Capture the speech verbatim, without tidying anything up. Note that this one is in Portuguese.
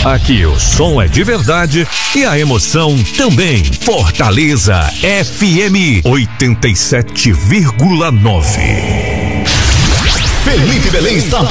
Aqui o som é de verdade e a emoção também. Fortaleza F M oitenta e sete vírgula nove. Felipe Belém está